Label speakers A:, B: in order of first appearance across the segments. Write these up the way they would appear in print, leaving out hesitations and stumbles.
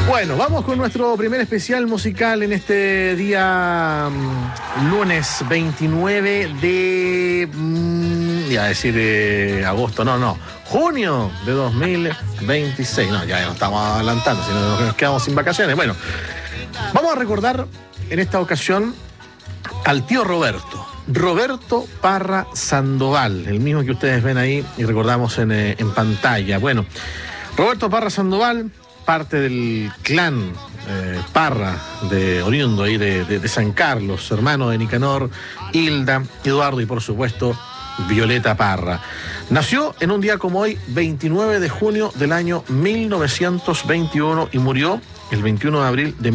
A: Bueno, vamos con nuestro primer especial musical en este día lunes 29 de... iba a decir agosto, no, junio de 2026. No, ya nos estamos adelantando, si no nos quedamos sin vacaciones. Bueno, vamos a recordar en esta ocasión al tío Roberto Parra Sandoval, el mismo que ustedes ven ahí y recordamos en pantalla. Bueno, Roberto Parra Sandoval, parte del clan Parra, oriundo ahí de San Carlos, hermano de Nicanor, Hilda, Eduardo y por supuesto Violeta Parra. Nació en un día como hoy, 29 de junio del año 1921 y murió el 21 de abril de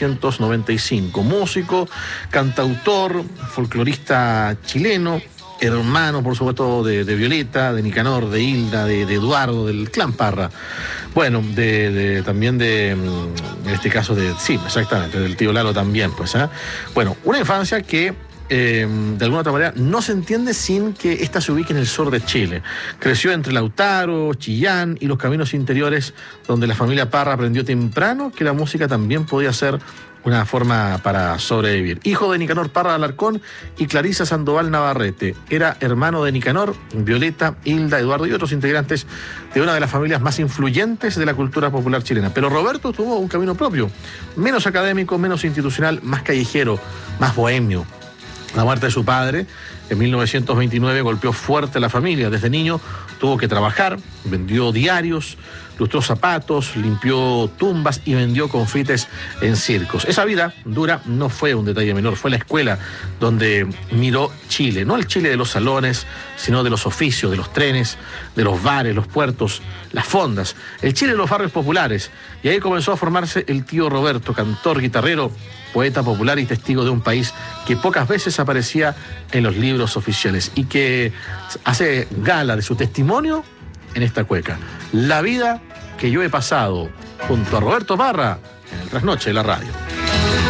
A: 1995. Músico, cantautor, folclorista chileno, hermano, por supuesto, de Violeta, de Nicanor, de Hilda, de Eduardo, del clan Parra. Bueno, también en este caso sí, exactamente, del tío Lalo también, pues. Bueno, una infancia que de alguna otra manera no se entiende sin que ésta se ubique en el sur de Chile. Creció entre Lautaro, Chillán y los caminos interiores, donde la familia Parra aprendió temprano que la música también podía ser una forma para sobrevivir. Hijo de Nicanor Parra Alarcón y Clarisa Sandoval Navarrete. Era hermano de Nicanor, Violeta, Hilda, Eduardo y otros integrantes de una de las familias más influyentes de la cultura popular chilena. Pero Roberto tuvo un camino propio, menos académico, menos institucional, más callejero, más bohemio. La muerte de su padre en 1929 golpeó fuerte a la familia. Desde niño tuvo que trabajar, vendió diarios, lustró zapatos, limpió tumbas y vendió confites en circos. Esa vida dura no fue un detalle menor, fue la escuela donde miró Chile. No el Chile de los salones, sino de los oficios, de los trenes, de los bares, los puertos, las fondas. El Chile de los barrios populares. Y ahí comenzó a formarse el tío Roberto, cantor, guitarrero, poeta popular y testigo de un país que pocas veces aparecía en los libros oficiales y que hace gala de su testimonio en esta cueca. La vida que yo he pasado junto a Roberto Parra en el Trasnoche de la radio.